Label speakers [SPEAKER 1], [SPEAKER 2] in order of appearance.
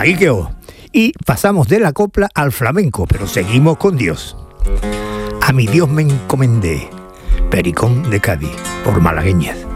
[SPEAKER 1] Ahí quedó. Y pasamos de la copla al flamenco, pero seguimos con Dios. A mi Dios me encomendé. Pericón de Cádiz, por malagueñas.